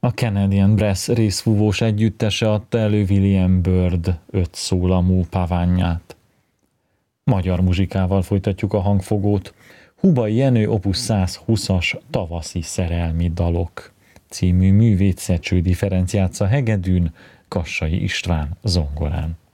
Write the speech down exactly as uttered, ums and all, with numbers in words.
A Canadian Brass részfúvós együttese adta elő William Byrd öt szólamú pavánját. Magyar muzsikával folytatjuk a hangfogót. Hubai Jenő opus százhúszas Tavaszi szerelmi dalok című művét Szecső Differenc játsza hegedűn, Kassai István zongorán.